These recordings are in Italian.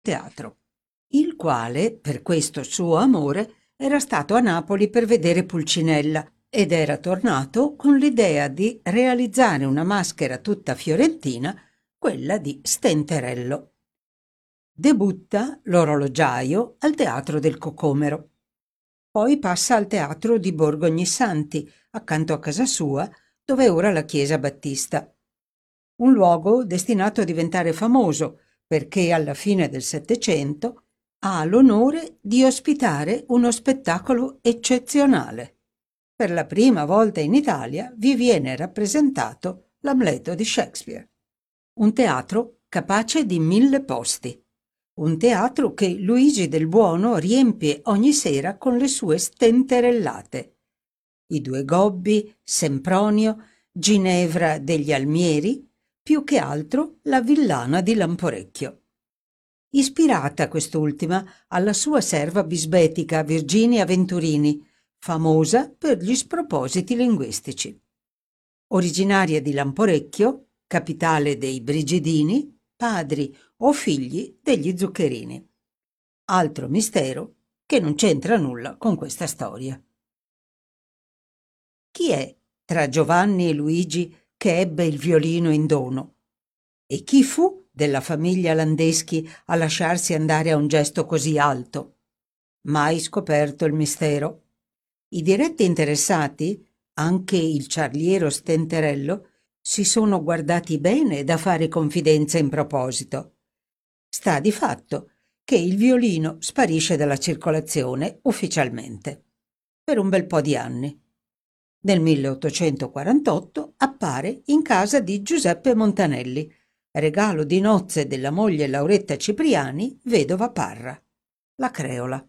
teatro, il quale, per questo suo amore, era stato a Napoli per vedere Pulcinella ed era tornato con l'idea di realizzare una maschera tutta fiorentina, quella di Stenterello. Debutta l'orologiaio al Teatro del Cocomero. Poi passa al Teatro di Borgo Ognissanti, accanto a casa sua, dove è ora la chiesa battista. Un luogo destinato a diventare famoso perché alla fine del Settecento ha l'onore di ospitare uno spettacolo eccezionale. Per la prima volta in Italia vi viene rappresentato l'Amleto di Shakespeare. Un teatro capace di 1000 posti. Un teatro che Luigi del Buono riempie ogni sera con le sue stenterellate. I due Gobbi, Sempronio, Ginevra degli Almieri, più che altro la villana di Lamporecchio. Ispirata quest'ultima alla sua serva bisbetica Virginia Venturini, famosa per gli spropositi linguistici. Originaria di Lamporecchio, capitale dei Brigidini, padri o figli degli Zuccherini. Altro mistero che non c'entra nulla con questa storia. Chi è tra Giovanni e Luigi che ebbe il violino in dono? E chi fu della famiglia Landeschi a lasciarsi andare a un gesto così alto? Mai scoperto il mistero. I diretti interessati, anche il ciarliero Stenterello, si sono guardati bene da fare confidenza in proposito. Sta di fatto che il violino sparisce dalla circolazione ufficialmente per un bel po' di anni. Nel 1848 appare in casa di Giuseppe Montanelli, regalo di nozze della moglie Lauretta Cipriani, vedova Parra, la creola.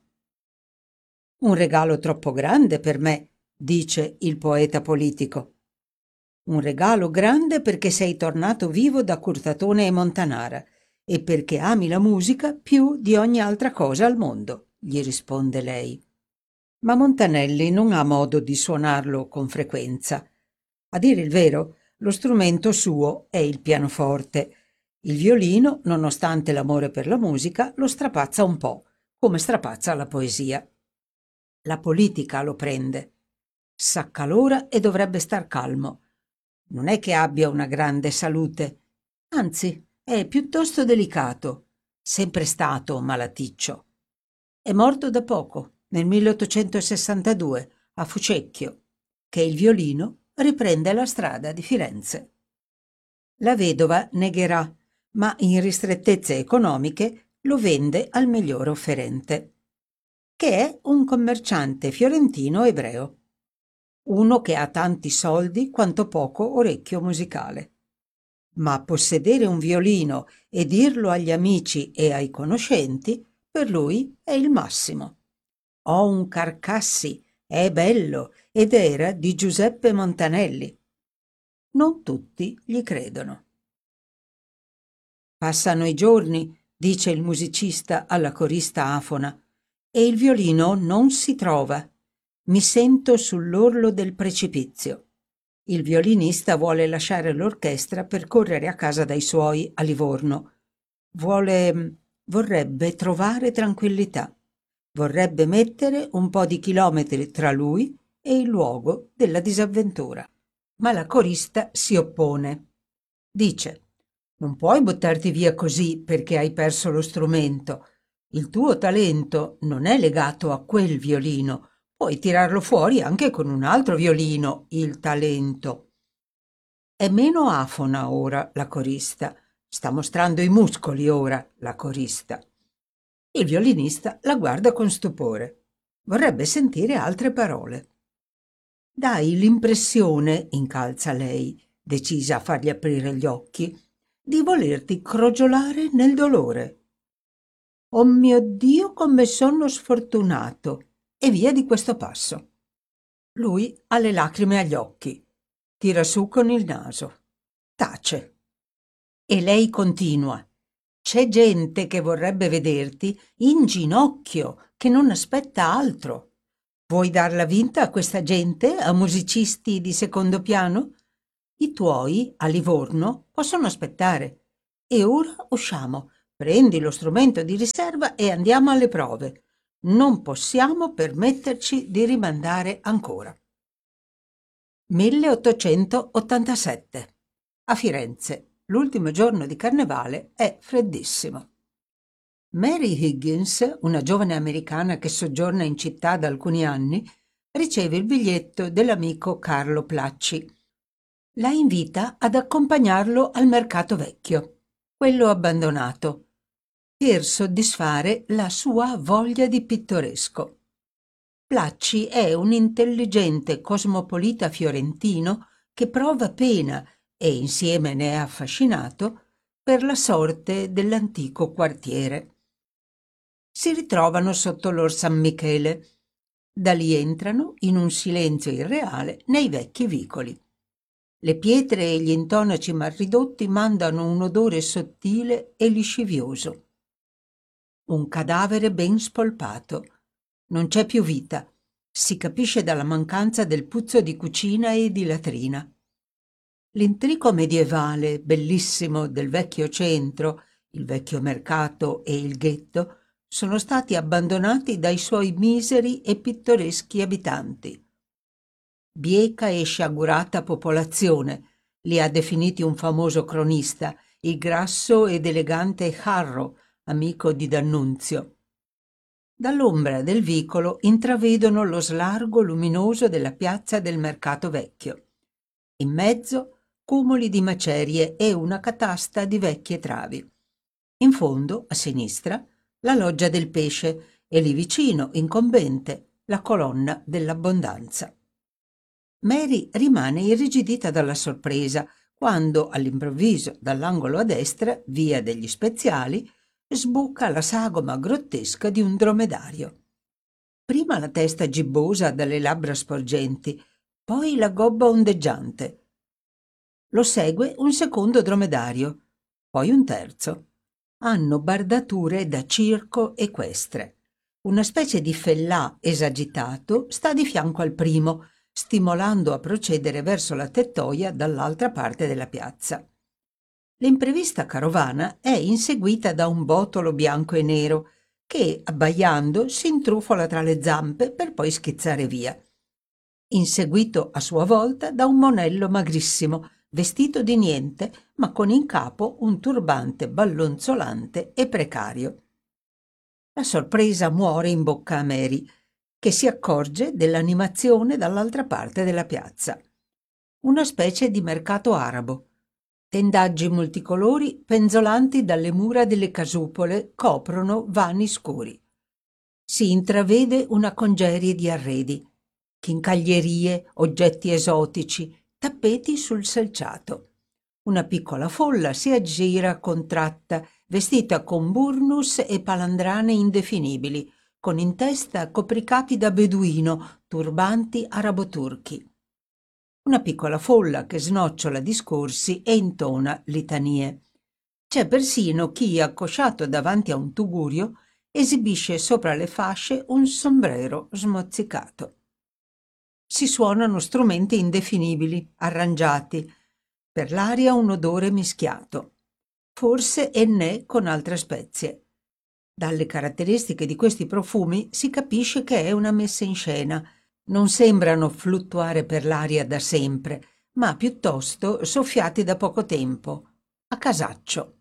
Un regalo troppo grande per me, dice il poeta politico. Un regalo grande perché sei tornato vivo da Curtatone e Montanara e perché ami la musica più di ogni altra cosa al mondo, gli risponde lei. Ma Montanelli non ha modo di suonarlo con frequenza. A dire il vero, lo strumento suo è il pianoforte. Il violino, nonostante l'amore per la musica, lo strapazza un po', come strapazza la poesia. La politica lo prende. S'accalora e dovrebbe star calmo. Non è che abbia una grande salute, anzi, è piuttosto delicato, sempre stato malaticcio. È morto da poco, nel 1862, a Fucecchio, che il violino riprende la strada di Firenze. La vedova negherà, ma in ristrettezze economiche lo vende al miglior offerente, che è un commerciante fiorentino ebreo, uno che ha tanti soldi quanto poco orecchio musicale. Ma possedere un violino e dirlo agli amici e ai conoscenti, per lui è il massimo. Ho un Carcassi, è bello ed era di Giuseppe Montanelli. Non tutti gli credono. Passano i giorni, dice il musicista alla corista afona, e il violino non si trova. Mi sento sull'orlo del precipizio. Il violinista vuole lasciare l'orchestra per correre a casa dai suoi a Livorno. Vorrebbe trovare tranquillità. Vorrebbe mettere un po' di chilometri tra lui e il luogo della disavventura. Ma la corista si oppone. Dice: non puoi buttarti via così perché hai perso lo strumento. Il tuo talento non è legato a quel violino. Puoi tirarlo fuori anche con un altro violino, il talento. È meno afona ora la corista. Sta mostrando i muscoli ora la corista. Il violinista la guarda con stupore. Vorrebbe sentire altre parole. Dai l'impressione, incalza lei, decisa a fargli aprire gli occhi, di volerti crogiolare nel dolore. Oh mio Dio, come sono sfortunato! E via di questo passo. Lui ha le lacrime agli occhi, tira su con il naso, tace. E lei continua. C'è gente che vorrebbe vederti in ginocchio, che non aspetta altro. Vuoi darla vinta a questa gente, a musicisti di secondo piano? I tuoi, a Livorno, possono aspettare. E ora usciamo, Prendi lo strumento di riserva e andiamo alle prove. Non possiamo permetterci di rimandare ancora. 1887. A Firenze, l'ultimo giorno di carnevale è freddissimo. Mary Higgins, una giovane americana che soggiorna in città da alcuni anni, riceve il biglietto dell'amico Carlo Placci. La invita ad accompagnarlo al mercato vecchio, quello abbandonato, per soddisfare la sua voglia di pittoresco. Placci è un intelligente cosmopolita fiorentino che prova pena e insieme ne è affascinato per la sorte dell'antico quartiere. Si ritrovano sotto l'Or San Michele. Da lì entrano, in un silenzio irreale, nei vecchi vicoli. Le pietre e gli intonaci mal ridotti mandano un odore sottile e liscivioso. Un cadavere ben spolpato. Non c'è più vita. Si capisce dalla mancanza del puzzo di cucina e di latrina. L'intrico medievale, bellissimo, del vecchio centro, il vecchio mercato e il ghetto, sono stati abbandonati dai suoi miseri e pittoreschi abitanti. Bieca e sciagurata popolazione, li ha definiti un famoso cronista, il grasso ed elegante Harro, amico di D'Annunzio. Dall'ombra del vicolo intravedono lo slargo luminoso della piazza del mercato vecchio. In mezzo cumuli di macerie e una catasta di vecchie travi. In fondo, a sinistra, la loggia del pesce e lì vicino, incombente, la colonna dell'abbondanza. Mary rimane irrigidita dalla sorpresa quando, all'improvviso, dall'angolo a destra, via degli Speziali, sbuca la sagoma grottesca di un dromedario. Prima la testa gibbosa dalle labbra sporgenti, poi la gobba ondeggiante. Lo segue un secondo dromedario, poi un terzo. Hanno bardature da circo equestre. Una specie di fellà esagitato sta di fianco al primo, stimolando a procedere verso la tettoia dall'altra parte della piazza. L'imprevista carovana è inseguita da un botolo bianco e nero che, abbaiando, si intrufola tra le zampe per poi schizzare via. Inseguito a sua volta da un monello magrissimo, vestito di niente, ma con in capo un turbante ballonzolante e precario. La sorpresa muore in bocca a Mary, che si accorge dell'animazione dall'altra parte della piazza. Una specie di mercato arabo. Tendaggi multicolori penzolanti dalle mura delle casupole coprono vani scuri. Si intravede una congerie di arredi, chincaglierie, oggetti esotici, tappeti sul selciato. Una piccola folla si aggira contratta, vestita con burnus e palandrane indefinibili, con in testa copricapi da beduino, turbanti arabo-turchi. Una piccola folla che snocciola discorsi e intona litanie. C'è persino chi, accosciato davanti a un tugurio, esibisce sopra le fasce un sombrero smozzicato. Si suonano strumenti indefinibili, arrangiati, per l'aria un odore mischiato, forse ennè con altre spezie. Dalle caratteristiche di questi profumi si capisce che è una messa in scena. Non sembrano fluttuare per l'aria da sempre, ma piuttosto soffiati da poco tempo, a casaccio.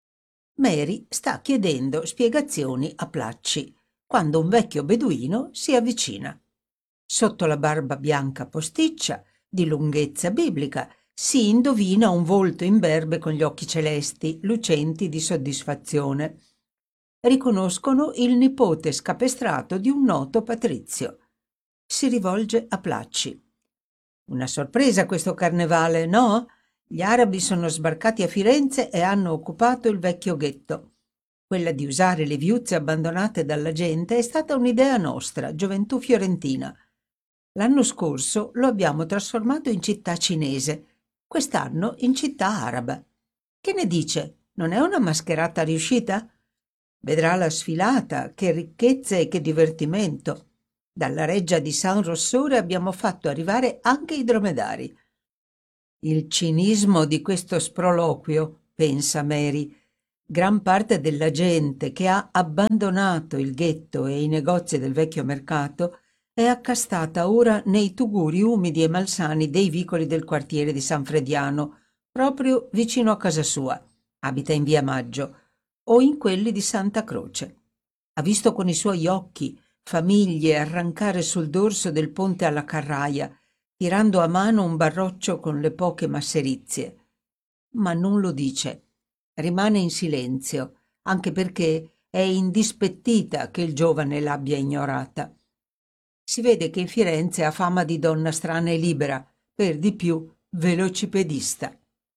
Mary sta chiedendo spiegazioni a Placci, quando un vecchio beduino si avvicina. Sotto la barba bianca posticcia, di lunghezza biblica, si indovina un volto imberbe con gli occhi celesti, lucenti di soddisfazione. Riconoscono il nipote scapestrato di un noto patrizio. Si rivolge a Placci. Una sorpresa questo carnevale, no? Gli arabi sono sbarcati a Firenze e hanno occupato il vecchio ghetto. Quella di usare le viuzze abbandonate dalla gente è stata un'idea nostra, gioventù fiorentina. L'anno scorso lo abbiamo trasformato in città cinese, quest'anno in città araba. Che ne dice? Non è una mascherata riuscita? Vedrà la sfilata, che ricchezze e che divertimento. Dalla reggia di San Rossore abbiamo fatto arrivare anche i dromedari. Il cinismo di questo sproloquio, pensa Mary, Gran parte della gente che ha abbandonato il ghetto e i negozi del vecchio mercato è accastata ora nei tuguri umidi e malsani dei vicoli del quartiere di San Frediano, proprio vicino a casa sua. Abita in via Maggio, o in quelli di Santa Croce. Ha visto con i suoi occhi famiglie arrancare sul dorso del ponte alla Carraia, tirando a mano un barroccio con le poche masserizie. Ma non lo dice. Rimane in silenzio, anche perché è indispettita che il giovane l'abbia ignorata. Si vede che in Firenze ha fama di donna strana e libera, per di più velocipedista.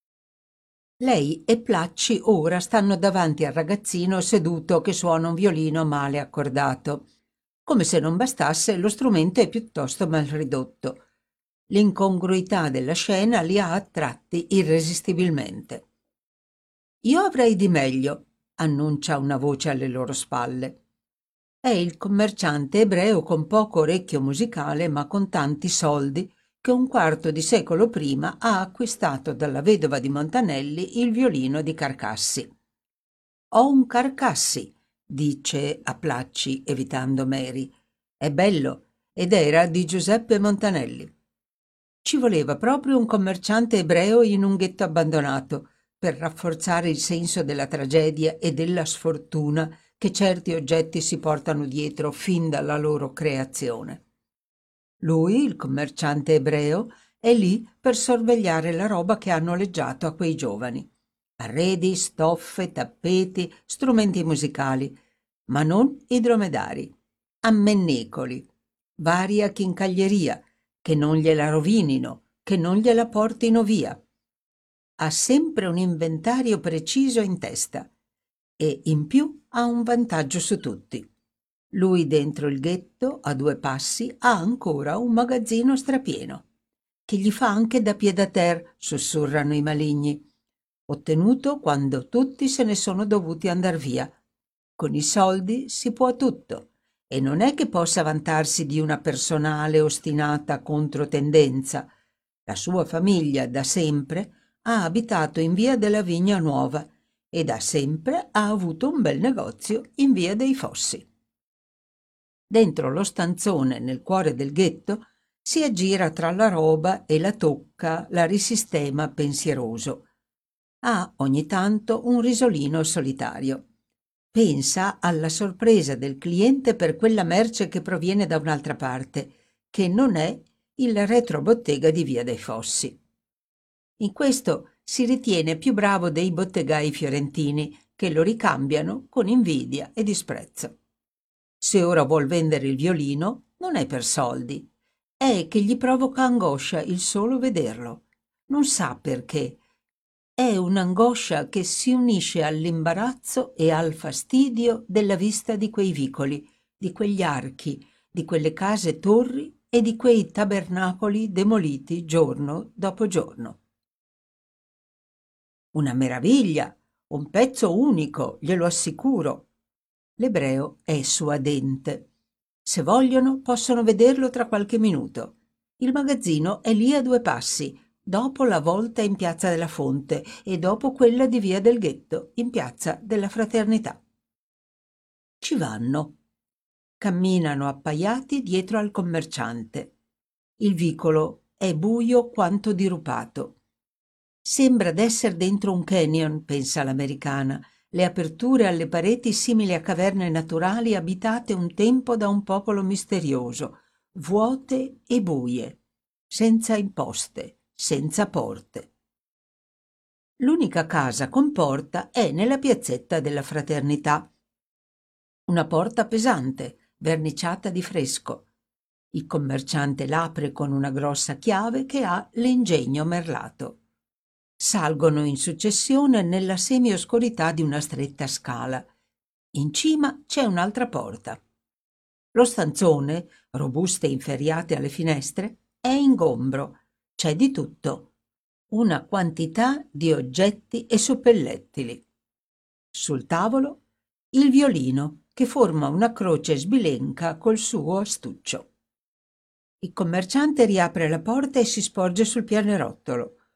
Lei e Placci ora stanno davanti al ragazzino seduto che suona un violino male accordato. Come se non bastasse, lo strumento è piuttosto mal ridotto. L'incongruità della scena li ha attratti irresistibilmente. «Io avrei di meglio», annuncia una voce alle loro spalle. È il commerciante ebreo con poco orecchio musicale ma con tanti soldi che un quarto di secolo prima ha acquistato dalla vedova di Montanelli il violino di Carcassi. «Ho un Carcassi», dice a Placci evitando Mary. «È bello ed era di Giuseppe Montanelli». Ci voleva proprio un commerciante ebreo in un ghetto abbandonato per rafforzare il senso della tragedia e della sfortuna che certi oggetti si portano dietro fin dalla loro creazione. Lui, il commerciante ebreo, è lì per sorvegliare la roba che ha noleggiato a quei giovani. Arredi, stoffe, tappeti, strumenti musicali, ma non i dromedari. Ammennicoli, varia chincaglieria, che non gliela rovinino, che non gliela portino via. Ha sempre un inventario preciso in testa e in più ha un vantaggio su tutti. Lui dentro il ghetto, a 2 passi, ha ancora un magazzino strapieno, che gli fa anche da pied-à-terre, sussurrano i maligni, ottenuto quando tutti se ne sono dovuti andar via. Con i soldi si può tutto, e non è che possa vantarsi di una personale ostinata controtendenza. La sua famiglia da sempre ha abitato in via della Vigna Nuova e da sempre ha avuto un bel negozio in via dei Fossi. Dentro lo stanzone nel cuore del ghetto si aggira tra la roba e la tocca, la risistema pensieroso. Ha ogni tanto un risolino solitario. Pensa alla sorpresa del cliente per quella merce che proviene da un'altra parte, che non è il retrobottega di via dei Fossi. In questo si ritiene più bravo dei bottegai fiorentini, che lo ricambiano con invidia e disprezzo. Se ora vuol vendere il violino, non è per soldi, è che gli provoca angoscia il solo vederlo. Non sa perché. È un'angoscia che si unisce all'imbarazzo e al fastidio della vista di quei vicoli, di quegli archi, di quelle case torri e di quei tabernacoli demoliti giorno dopo giorno. Una meraviglia, un pezzo unico, glielo assicuro. L'ebreo è suadente. Se vogliono possono vederlo tra qualche minuto. Il magazzino è lì a 2 passi, dopo la volta in piazza della Fonte e dopo quella di via del Ghetto, in piazza della Fraternità. Ci vanno. Camminano appaiati dietro al commerciante. Il vicolo è buio quanto dirupato. Sembra d'esser dentro un canyon, pensa l'americana, le aperture alle pareti simili a caverne naturali abitate un tempo da un popolo misterioso, vuote e buie, senza imposte, senza porte. L'unica casa con porta è nella piazzetta della Fraternità. Una porta pesante, verniciata di fresco. Il commerciante l'apre con una grossa chiave che ha l'ingegno merlato. Salgono in successione nella semioscurità di una stretta scala. In cima c'è un'altra porta. Lo stanzone, robuste inferriate alle finestre, è ingombro. C'è di tutto. Una quantità di oggetti e suppellettili. Sul tavolo il violino che forma una croce sbilenca col suo astuccio. Il commerciante riapre la porta e si sporge sul pianerottolo.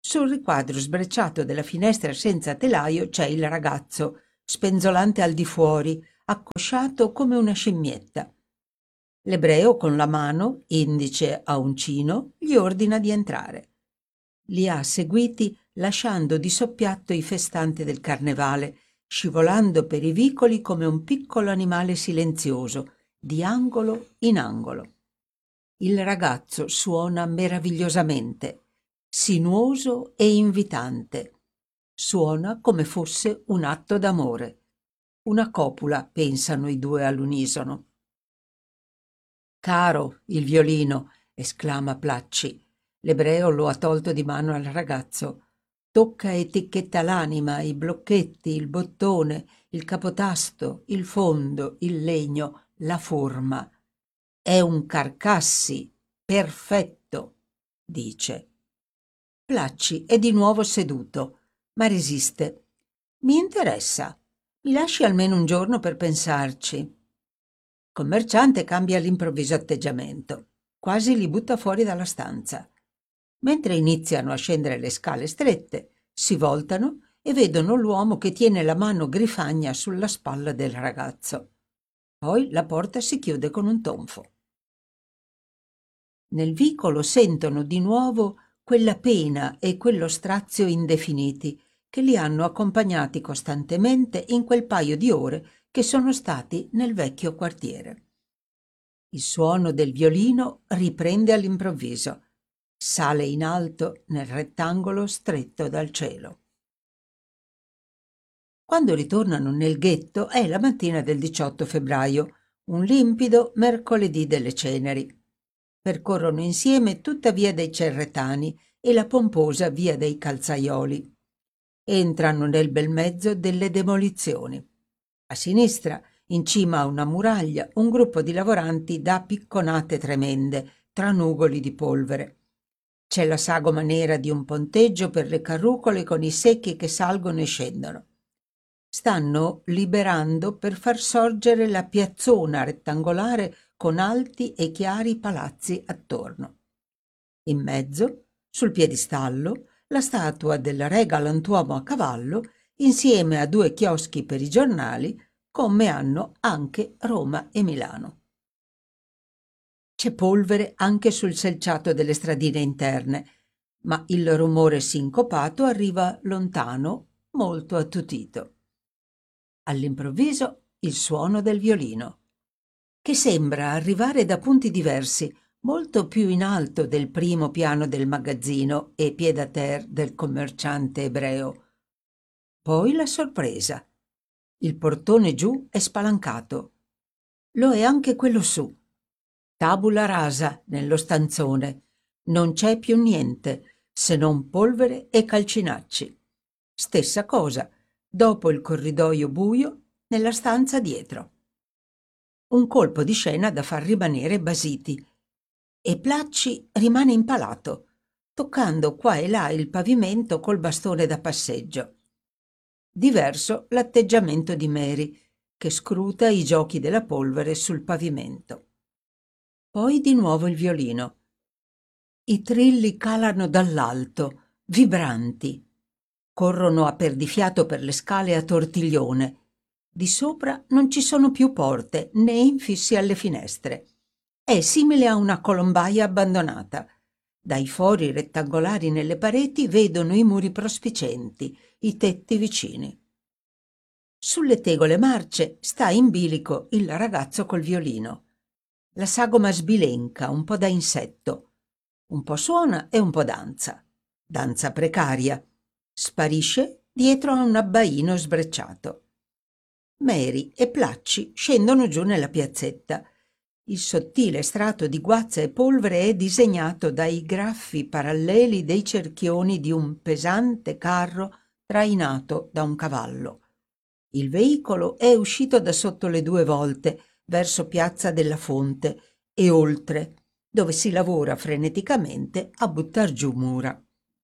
Sul riquadro sbrecciato della finestra senza telaio c'è il ragazzo, spenzolante al di fuori, accosciato come una scimmietta. L'ebreo con la mano, indice a uncino, gli ordina di entrare. Li ha seguiti lasciando di soppiatto i festanti del carnevale, scivolando per i vicoli come un piccolo animale silenzioso, di angolo in angolo. Il ragazzo suona meravigliosamente, sinuoso e invitante. Suona come fosse un atto d'amore. Una copula, pensano i due all'unisono. «Caro, il violino!» esclama Placci. L'ebreo lo ha tolto di mano al ragazzo. Tocca e ticchetta l'anima, i blocchetti, il bottone, il capotasto, il fondo, il legno, la forma. «È un Carcassi, perfetto!» dice. Placci è di nuovo seduto, ma resiste. «Mi interessa. Mi lasci almeno un giorno per pensarci». Il commerciante cambia all'improvviso atteggiamento. Quasi li butta fuori dalla stanza. Mentre iniziano a scendere le scale strette, si voltano e vedono l'uomo che tiene la mano grifagna sulla spalla del ragazzo. Poi la porta si chiude con un tonfo. Nel vicolo sentono di nuovo quella pena e quello strazio indefiniti che li hanno accompagnati costantemente in quel paio di ore che sono stati nel vecchio quartiere. Il suono del violino riprende all'improvviso. Sale in alto nel rettangolo stretto dal cielo. Quando ritornano nel ghetto è la mattina del 18 febbraio, un limpido mercoledì delle ceneri. Percorrono insieme tutta via dei Cerretani e la pomposa via dei Calzaioli. Entrano nel bel mezzo delle demolizioni. A sinistra, in cima a una muraglia, un gruppo di lavoranti dà picconate tremende, tra nugoli di polvere. C'è la sagoma nera di un ponteggio per le carrucole con i secchi che salgono e scendono. Stanno liberando per far sorgere la piazzona rettangolare con alti e chiari palazzi attorno. In mezzo, sul piedistallo, la statua del re galantuomo a cavallo, insieme a 2 chioschi per i giornali, come hanno anche Roma e Milano. C'è polvere anche sul selciato delle stradine interne, ma il rumore sincopato arriva lontano, molto attutito. All'improvviso il suono del violino, che sembra arrivare da punti diversi, molto più in alto del primo piano del magazzino e pied-à-terre del commerciante ebreo. Poi la sorpresa. Il portone giù è spalancato. Lo è anche quello su. Tabula rasa nello stanzone. Non c'è più niente, se non polvere e calcinacci. Stessa cosa, dopo il corridoio buio, nella stanza dietro. Un colpo di scena da far rimanere basiti. E Placci rimane impalato, toccando qua e là il pavimento col bastone da passeggio. Diverso l'atteggiamento di Mary, che scruta i giochi della polvere sul pavimento. Poi di nuovo il violino. I trilli calano dall'alto, vibranti. Corrono a perdifiato per le scale a tortiglione. Di sopra non ci sono più porte né infissi alle finestre. È simile a una colombaia abbandonata. Dai fori rettangolari nelle pareti vedono i muri prospicenti, i tetti vicini. Sulle tegole marce sta in bilico il ragazzo col violino. La sagoma sbilenca, un po' da insetto. Un po' suona e un po' danza. Danza precaria. Sparisce dietro a un abbaino sbrecciato. Mary e Placci scendono giù nella piazzetta. Il sottile strato di guazza e polvere è disegnato dai graffi paralleli dei cerchioni di un pesante carro trainato da un cavallo. Il veicolo è uscito da sotto le 2 volte verso Piazza della Fonte e oltre, dove si lavora freneticamente a buttar giù mura.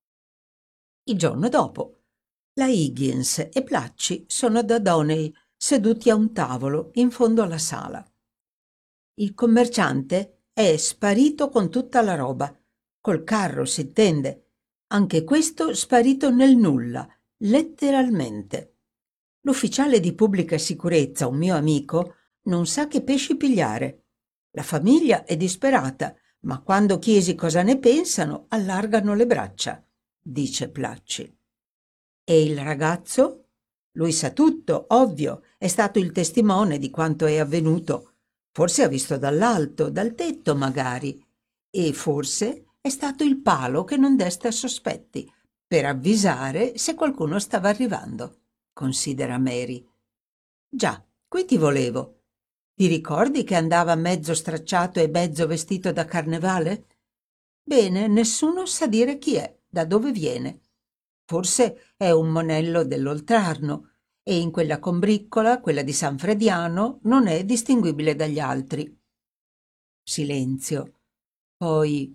Il giorno dopo, la Higgins e Placci sono da Doney, seduti a un tavolo in fondo alla sala. Il commerciante è sparito con tutta la roba, col carro, si intende. Anche questo sparito nel nulla, letteralmente. L'ufficiale di pubblica sicurezza, un mio amico, non sa che pesci pigliare. La famiglia è disperata, ma quando chiesi cosa ne pensano, allargano le braccia, dice Placci. E il ragazzo? Lui sa tutto, ovvio, è stato il testimone di quanto è avvenuto. Forse ha visto dall'alto, dal tetto magari. E forse è stato il palo che non desta sospetti, per avvisare se qualcuno stava arrivando, considera Mary. Già, qui ti volevo. Ti ricordi che andava mezzo stracciato e mezzo vestito da carnevale? Bene, nessuno sa dire chi è, da dove viene. Forse è un monello dell'Oltrarno e in quella combriccola, quella di San Frediano, non è distinguibile dagli altri. Silenzio. Poi,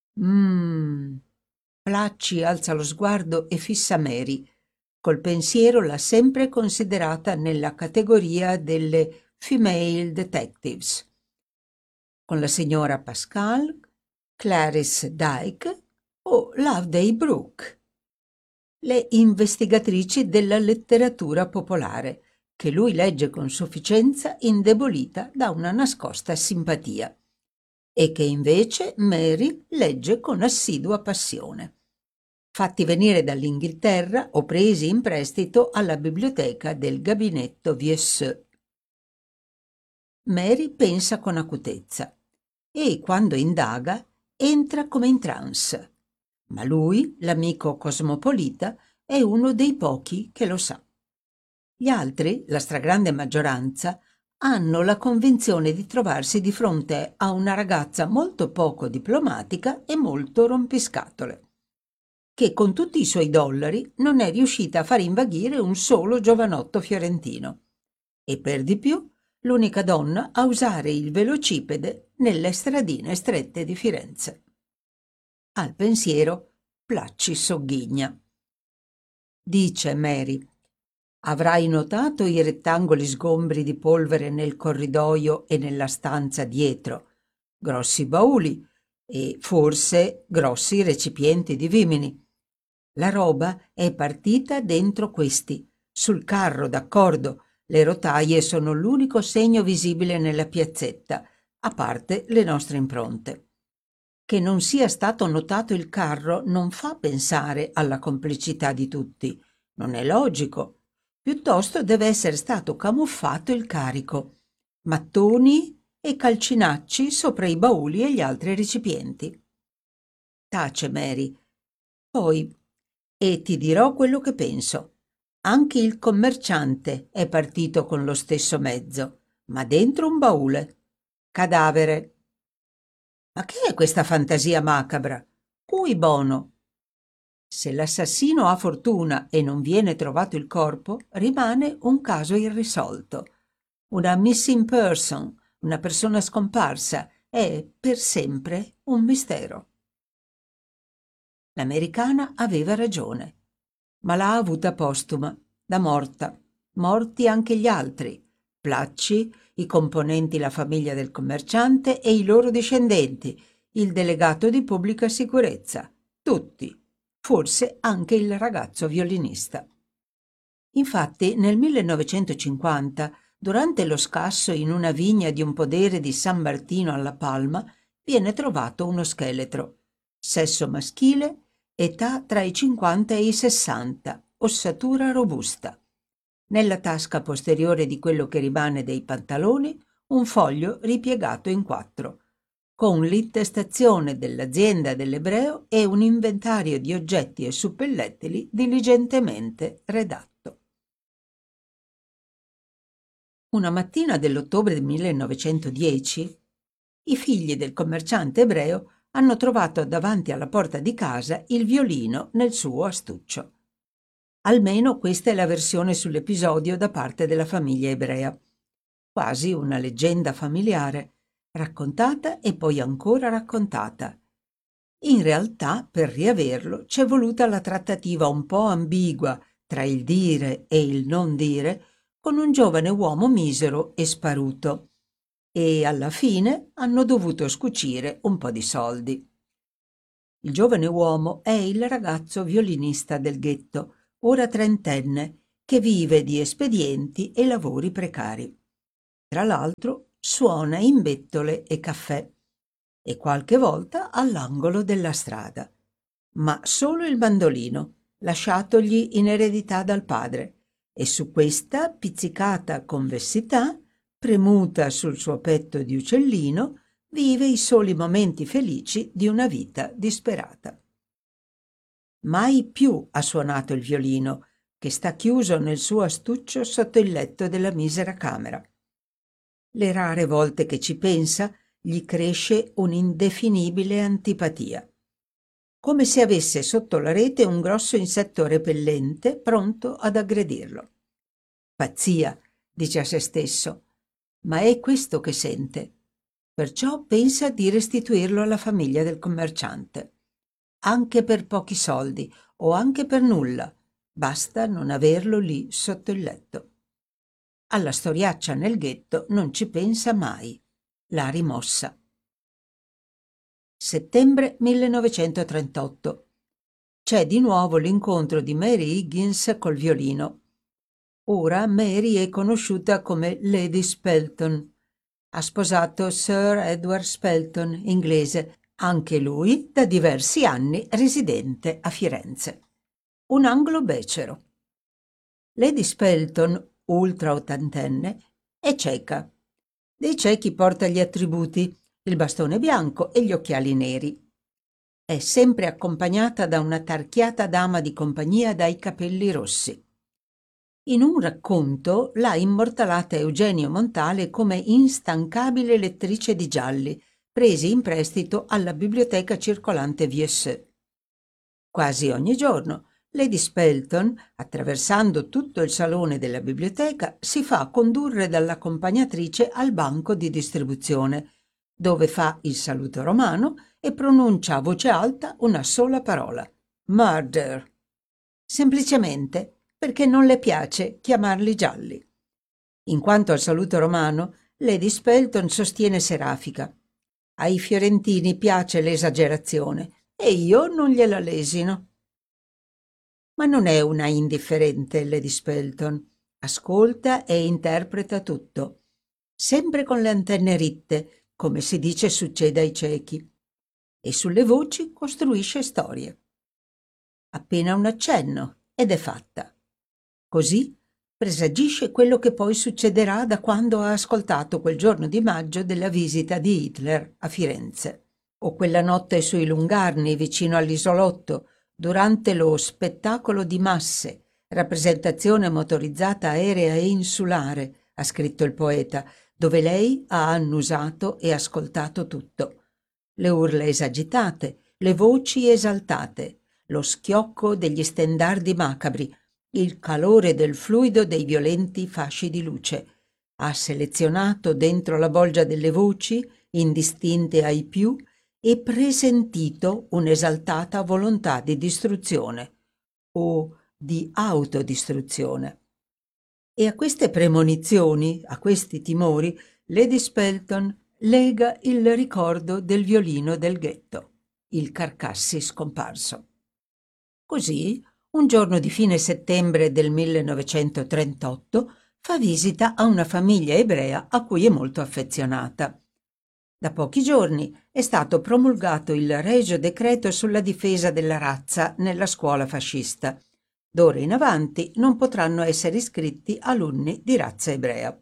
Placci alza lo sguardo e fissa Mary. Col pensiero l'ha sempre considerata nella categoria delle female detectives. Con la signora Pascal, Clarice Dyke o Loveday Brooke, le investigatrici della letteratura popolare, che lui legge con sufficienza indebolita da una nascosta simpatia, e che invece Mary legge con assidua passione. Fatti venire dall'Inghilterra o presi in prestito alla biblioteca del gabinetto Viesseux. Mary pensa con acutezza e, quando indaga, entra come in trance. Ma lui, l'amico cosmopolita, è uno dei pochi che lo sa. Gli altri, la stragrande maggioranza, hanno la convinzione di trovarsi di fronte a una ragazza molto poco diplomatica e molto rompiscatole, che con tutti i suoi dollari non è riuscita a far invaghire un solo giovanotto fiorentino, e per di più l'unica donna a usare il velocipede nelle stradine strette di Firenze. Al pensiero Placci sogghigna. Dice Mary: avrai notato i rettangoli sgombri di polvere nel corridoio e nella stanza dietro, grossi bauli e forse grossi recipienti di vimini. La roba è partita dentro questi, sul carro, d'accordo. Le rotaie sono l'unico segno visibile nella piazzetta, a parte le nostre impronte. Che non sia stato notato il carro non fa pensare alla complicità di tutti. Non è logico. Piuttosto deve essere stato camuffato il carico. Mattoni e calcinacci sopra i bauli e gli altri recipienti. Tace Mary. Poi, e ti dirò quello che penso. Anche il commerciante è partito con lo stesso mezzo, ma dentro un baule. Cadavere. Ma che è questa fantasia macabra? Cui bono? Se l'assassino ha fortuna e non viene trovato il corpo, rimane un caso irrisolto. Una missing person, una persona scomparsa, è per sempre un mistero. L'americana aveva ragione, ma l'ha avuta postuma, da morta, morti anche gli altri, Placci, i componenti la famiglia del commerciante e i loro discendenti, il delegato di pubblica sicurezza, tutti, forse anche il ragazzo violinista. Infatti, nel 1950, durante lo scasso in una vigna di un podere di San Martino alla Palma, viene trovato uno scheletro, sesso maschile, età tra i 50 e i 60, ossatura robusta. Nella tasca posteriore di quello che rimane dei pantaloni, un foglio ripiegato in 4, con l'intestazione dell'azienda dell'ebreo e un inventario di oggetti e suppellettili diligentemente redatto. Una mattina dell'ottobre del 1910, i figli del commerciante ebreo hanno trovato davanti alla porta di casa il violino nel suo astuccio. Almeno questa è la versione sull'episodio da parte della famiglia ebrea. Quasi una leggenda familiare, raccontata e poi ancora raccontata. In realtà, per riaverlo, c'è voluta la trattativa un po' ambigua tra il dire e il non dire con un giovane uomo misero e sparuto, e alla fine hanno dovuto scucire un po' di soldi. Il giovane uomo è il ragazzo violinista del ghetto, ora trentenne, che vive di espedienti e lavori precari. Tra l'altro suona in bettole e caffè e qualche volta all'angolo della strada, ma solo il mandolino, lasciatogli in eredità dal padre, e su questa pizzicata convessità, premuta sul suo petto di uccellino, vive i soli momenti felici di una vita disperata. Mai più ha suonato il violino, che sta chiuso nel suo astuccio sotto il letto della misera camera. Le rare volte che ci pensa, gli cresce un'indefinibile antipatia, come se avesse sotto la rete un grosso insetto repellente pronto ad aggredirlo. Pazzia, dice a se stesso, ma è questo che sente. Perciò pensa di restituirlo alla famiglia del commerciante. Anche per pochi soldi o anche per nulla, basta non averlo lì sotto il letto. Alla storiaccia nel ghetto non ci pensa mai. L'ha rimossa. Settembre 1938. C'è di nuovo l'incontro di Mary Higgins col violino. Ora Mary è conosciuta come Lady Spelton. Ha sposato Sir Edward Spelton, inglese, anche lui da diversi anni residente a Firenze. Un anglo-becero. Lady Spelton, ultra ottantenne, è cieca. Dei ciechi porta gli attributi, il bastone bianco e gli occhiali neri. È sempre accompagnata da una tarchiata dama di compagnia dai capelli rossi. In un racconto l'ha immortalata Eugenio Montale come instancabile lettrice di gialli, presi in prestito alla biblioteca circolante Viesseux. Quasi ogni giorno Lady Spelton, attraversando tutto il salone della biblioteca, si fa condurre dall'accompagnatrice al banco di distribuzione, dove fa il saluto romano e pronuncia a voce alta una sola parola: murder. Semplicemente perché non le piace chiamarli gialli. In quanto al saluto romano, Lady Spelton sostiene Serafica. Ai fiorentini piace l'esagerazione e io non gliela lesino. Ma non è una indifferente Lady Spelton. Ascolta e interpreta tutto, sempre con le antenne ritte, come si dice succede ai ciechi, e sulle voci costruisce storie. Appena un accenno ed è fatta. Così presagisce quello che poi succederà da quando ha ascoltato quel giorno di maggio della visita di Hitler a Firenze, o quella notte sui Lungarni vicino all'isolotto, durante lo spettacolo di masse, rappresentazione motorizzata aerea e insulare, ha scritto il poeta, dove lei ha annusato e ascoltato tutto. Le urla esagitate, le voci esaltate, lo schiocco degli stendardi macabri, il calore del fluido dei violenti fasci di luce. Ha selezionato dentro la bolgia delle voci, indistinte ai più, e presentito un'esaltata volontà di distruzione o di autodistruzione. E a queste premonizioni, a questi timori, Lady Spelton lega il ricordo del violino del ghetto, il Carcassi scomparso. Così, un giorno di fine settembre del 1938, fa visita a una famiglia ebrea a cui è molto affezionata. Da pochi giorni è stato promulgato il regio decreto sulla difesa della razza nella scuola fascista. D'ora in avanti non potranno essere iscritti alunni di razza ebrea.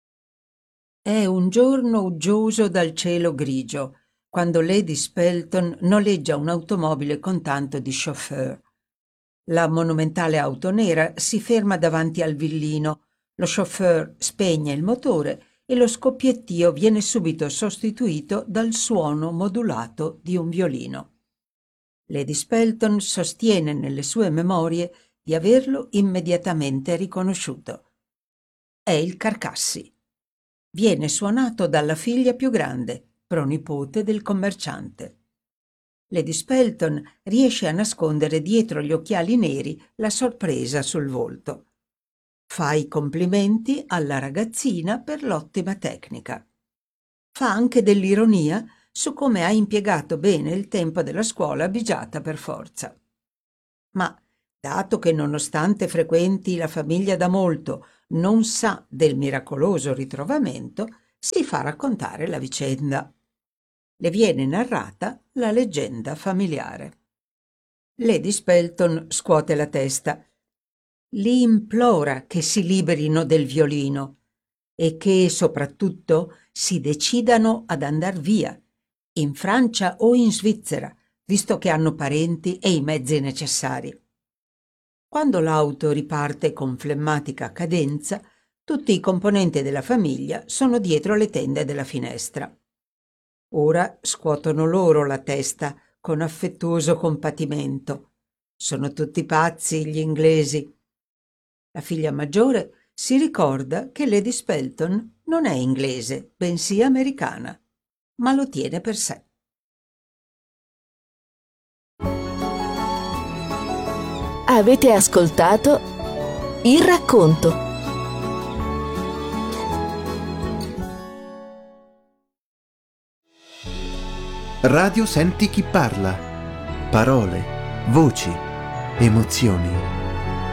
È un giorno uggioso dal cielo grigio, quando Lady Spelton noleggia un'automobile con tanto di chauffeur. La monumentale auto nera si ferma davanti al villino, lo chauffeur spegne il motore e lo scoppiettio viene subito sostituito dal suono modulato di un violino. Lady Spelton sostiene nelle sue memorie di averlo immediatamente riconosciuto. È il Carcassi. Viene suonato dalla figlia più grande, pronipote del commerciante. Lady Spelton riesce a nascondere dietro gli occhiali neri la sorpresa sul volto. Fa i complimenti alla ragazzina per l'ottima tecnica. Fa anche dell'ironia su come ha impiegato bene il tempo della scuola bigiata per forza. Ma, dato che nonostante frequenti la famiglia da molto, non sa del miracoloso ritrovamento, si fa raccontare la vicenda. Le viene narrata la leggenda familiare. Lady Spelton scuote la testa. Li implora che si liberino del violino e che, soprattutto, si decidano ad andar via, in Francia o in Svizzera, visto che hanno parenti e i mezzi necessari. Quando l'auto riparte con flemmatica cadenza, tutti i componenti della famiglia sono dietro le tende della finestra. Ora scuotono loro la testa con affettuoso compatimento. Sono tutti pazzi gli inglesi. La figlia maggiore si ricorda che Lady Spelton non è inglese, bensì americana, ma lo tiene per sé. Avete ascoltato Il racconto. Radio Senti chi parla. Parole, voci, emozioni.